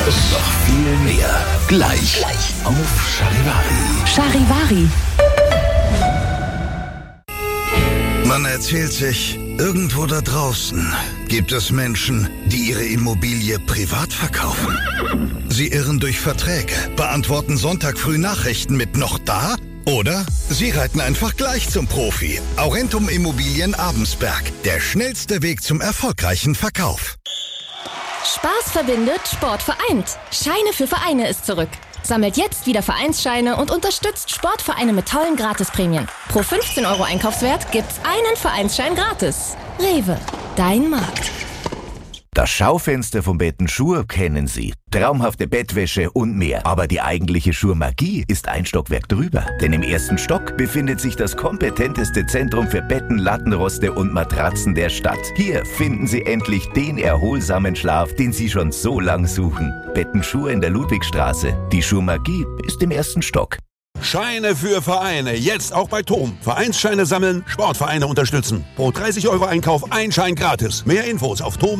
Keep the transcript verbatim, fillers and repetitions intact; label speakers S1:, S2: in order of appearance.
S1: und noch viel mehr. Gleich, Gleich. auf Charivari.
S2: Charivari.
S3: Man erzählt sich, irgendwo da draußen gibt es Menschen, die ihre Immobilie privat verkaufen. Sie irren durch Verträge, beantworten Sonntag früh Nachrichten mit "noch da" oder sie reiten einfach gleich zum Profi. Aurentum Immobilien Abensberg, der schnellste Weg zum erfolgreichen Verkauf.
S2: Spaß verbindet, Sport vereint. Scheine für Vereine ist zurück. Sammelt jetzt wieder Vereinsscheine und unterstützt Sportvereine mit tollen Gratisprämien. Pro fünfzehn Euro Einkaufswert gibt's einen Vereinsschein gratis. Rewe, dein Markt.
S4: Das Schaufenster von Bettenschur kennen Sie. Traumhafte Bettwäsche und mehr. Aber die eigentliche Schur-Magie ist ein Stockwerk drüber. Denn im ersten Stock befindet sich das kompetenteste Zentrum für Betten, Lattenroste und Matratzen der Stadt. Hier finden Sie endlich den erholsamen Schlaf, den Sie schon so lang suchen. Bettenschur in der Ludwigstraße. Die Schur-Magie ist im ersten Stock.
S5: Scheine für Vereine, jetzt auch bei Tom. Vereinsscheine sammeln, Sportvereine unterstützen. Pro dreißig Euro Einkauf ein Schein gratis. Mehr Infos auf tom.